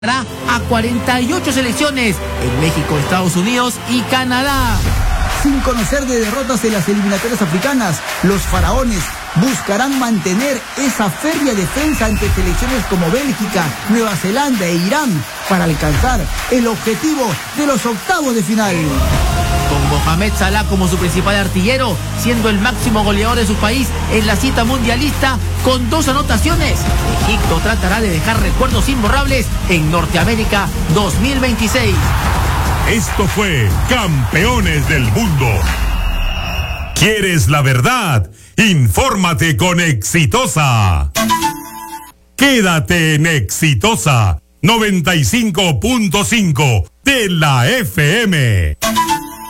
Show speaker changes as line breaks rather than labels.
a 48 selecciones en México, Estados Unidos y Canadá.
Sin conocer de derrotas en las eliminatorias africanas, los faraones buscarán mantener esa férrea defensa ante selecciones como Bélgica, Nueva Zelanda e Irán para alcanzar el objetivo de los octavos de final.
Con Mohamed Salah como su principal artillero, siendo el máximo goleador de su país en la cita mundialista con 2 anotaciones, Egipto tratará de dejar recuerdos imborrables en Norteamérica 2026.
Esto fue Campeones del Mundo. ¿Quieres la verdad? Infórmate con Exitosa. Quédate en Exitosa 95.5 de la FM.